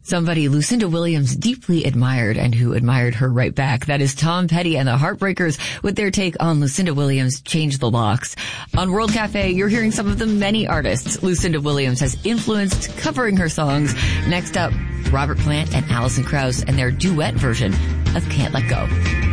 Somebody Lucinda Williams deeply admired and who admired her right back. That is Tom Petty and the Heartbreakers with their take on Lucinda Williams' Change the Locks. On World Cafe, you're hearing some of the many artists Lucinda Williams has influenced covering her songs. Next up, Robert Plant and Alison Krauss and their duet version of Can't Let Go.